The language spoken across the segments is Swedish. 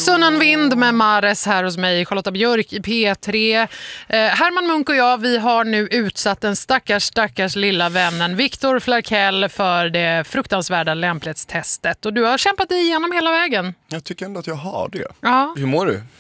Sunnan vind med Mares här hos mig, Charlotta Björk i P3. Herman Munk och jag, vi har nu utsatt den stackars lilla vännen Viktor Flarkell för det fruktansvärda lämplighetstestet. Och du har kämpat dig igenom hela vägen. Jag tycker ändå att jag har det. Ja. Hur mår du?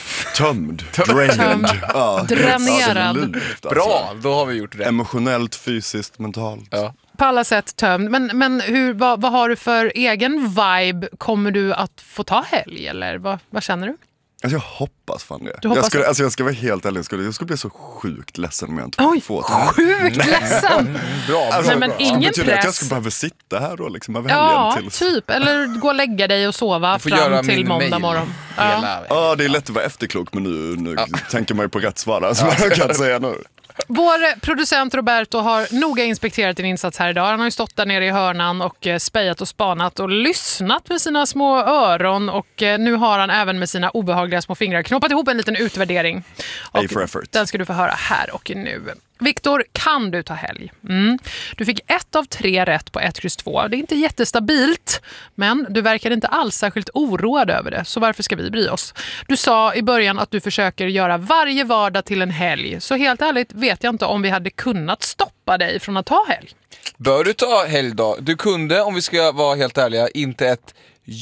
Tömd. Drained. Ja. Dränerad. Ja, alltså. Bra, då har vi gjort det. Emotionellt, fysiskt, mentalt. Ja. På alla sätt tömd. Men vad har du för egen vibe? Kommer du att få ta helg? Eller vad känner du? Alltså jag hoppas fan det. Du hoppas jag ska vara helt ärlig. Jag skulle bli så sjukt ledsen om jag inte får det. Sjukt ledsen! Bra. Nej, men ingen betyder press. Att jag ska behöva sitta här då liksom över Ja, helgen tills... typ. Eller gå och lägga dig och sova fram till måndag morgon. Ja, det är lätt att vara efterklok, men nu tänker man ju på rätt svar som man kan säga nu. Vår producent Roberto har noga inspekterat din insats här idag. Han har ju stått där nere i hörnan och spejat och spanat och lyssnat med sina små öron. Och nu har han även med sina obehagliga små fingrar knoppat ihop en liten utvärdering. Och den ska du få höra här och nu. Viktor, kan du ta helg? Du fick 1 av 3 rätt på 1x2. Det är inte jättestabilt, men du verkar inte alls särskilt oroad över det. Så varför ska vi bry oss? Du sa i början att du försöker göra varje vardag till en helg. Så helt ärligt vet jag inte om vi hade kunnat stoppa dig från att ta helg. Bör du ta helg då? Du kunde, om vi ska vara helt ärliga, inte ett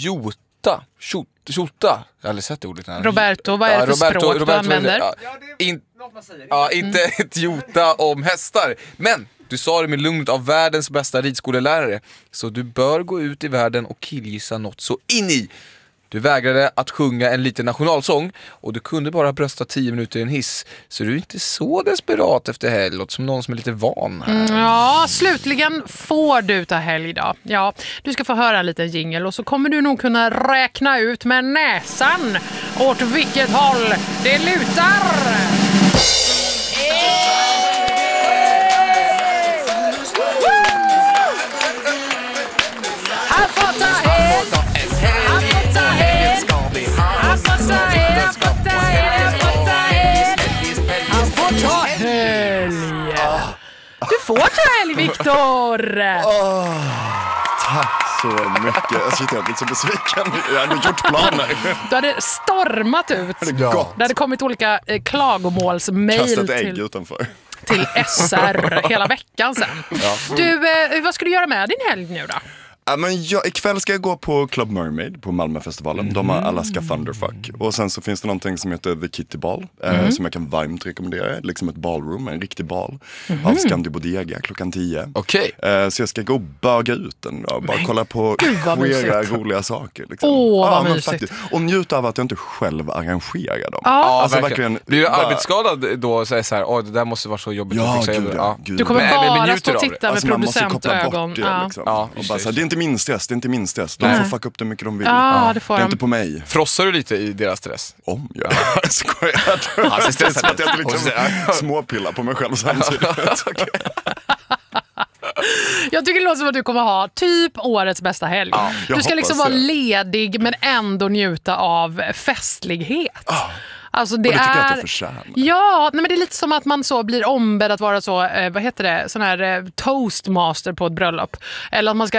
jota. Tjota. Jag har aldrig sett det ordet här. Roberto, vad är det för språk du använder? Något man säger. Inte ett jota om hästar. Men du sa det med lugnet av världens bästa ridskolelärare. Så du bör gå ut i världen och killgissa något så in i. Du vägrade att sjunga en liten nationalsång och du kunde bara brösta 10 minuter i en hiss. Så du är inte så desperat efter helg, låt som någon som är lite van här. Ja, slutligen får du ta helg då. Ja, du ska få höra en liten jingle och så kommer du nog kunna räkna ut med näsan åt vilket håll det lutar. Du får ta helg, Viktor! Tack så mycket. Jag är så besviken. Jag hade gjort planer. Du hade stormat ut. Det hade kommit olika klagomålsmail kastat ägg utanför. Till SR hela veckan sen. Ja. Du, vad ska du göra med din helg nu då? Men ikväll ska jag gå på Club Mermaid på Malmöfestivalen. De har Alaska Thunderfuck. Och sen så finns det någonting som heter The Kitty Ball som jag kan varmt rekommendera. Liksom ett ballroom, en riktig ball av Scandi Bodega klockan 10. Okej. Så jag ska gå och böga ut den och bara kolla på queera roliga saker liksom. Vad mysigt. Faktiskt. Och njuta av att jag inte själv arrangerar dem. Alltså verkligen. Blir du arbetsskadad då så är det så här, det där måste vara så jobbigt att fixa över. Gud. Du kommer bara stå och titta med producentögon. Det är inte min stress, det är inte min stress. De får fucka upp det mycket de vill. Det får det är inte på mig. Frossar du lite i deras stress? Jag skojar. Alltså det är som att jag liksom småpillar på mig själv samtidigt. Jag tycker det låter som att du kommer ha typ årets bästa helg. Du ska liksom vara ledig men ändå njuta av festlighet. Alltså det tycker jag är att jag förtjänar. Ja, men det är lite som att man så blir ombedd att vara så, vad heter det, sån här toastmaster på ett bröllop. Eller att man ska